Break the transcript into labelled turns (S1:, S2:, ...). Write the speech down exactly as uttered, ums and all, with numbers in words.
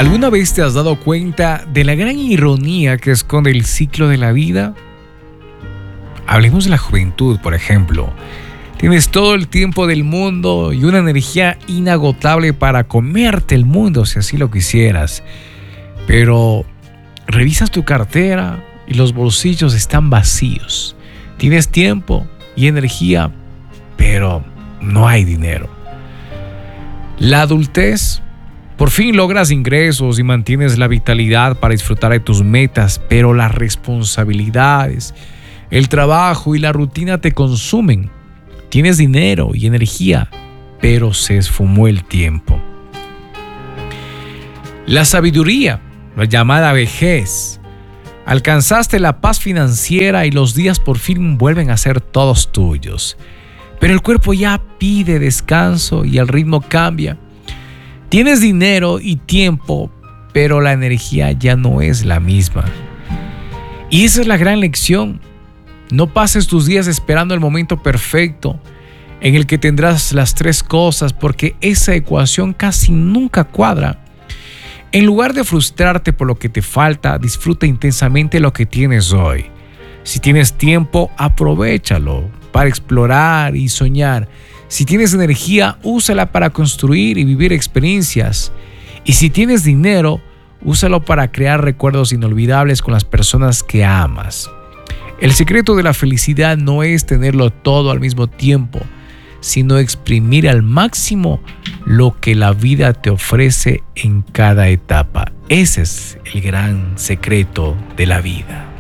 S1: ¿Alguna vez te has dado cuenta de la gran ironía que esconde el ciclo de la vida? Hablemos de la juventud, por ejemplo. Tienes todo el tiempo del mundo y una energía inagotable para comerte el mundo si así lo quisieras. Pero revisas tu cartera y los bolsillos están vacíos. Tienes tiempo y energía, pero no hay dinero. La adultez, por fin logras ingresos y mantienes la vitalidad para disfrutar de tus metas, pero las responsabilidades, el trabajo y la rutina te consumen. Tienes dinero y energía, pero se esfumó el tiempo. La sabiduría, la llamada vejez. Alcanzaste la paz financiera y los días por fin vuelven a ser todos tuyos. Pero el cuerpo ya pide descanso y el ritmo cambia. Tienes dinero y tiempo, pero la energía ya no es la misma. Y esa es la gran lección. No pases tus días esperando el momento perfecto en el que tendrás las tres cosas, porque esa ecuación casi nunca cuadra. En lugar de frustrarte por lo que te falta, disfruta intensamente lo que tienes hoy. Si tienes tiempo, aprovéchalo para explorar y soñar. Si tienes energía, úsala para construir y vivir experiencias. Y si tienes dinero, úsalo para crear recuerdos inolvidables con las personas que amas. El secreto de la felicidad no es tenerlo todo al mismo tiempo, sino exprimir al máximo lo que la vida te ofrece en cada etapa. Ese es el gran secreto de la vida.